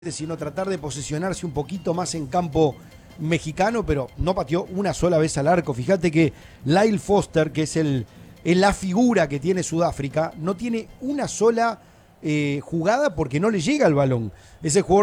sino tratar de posicionarse un poquito más en campo mexicano, pero no pateó una sola vez al arco. Fíjate que Lyle Foster, que es la figura que tiene Sudáfrica, no tiene una sola jugada porque no le llega el balón. Ese jugador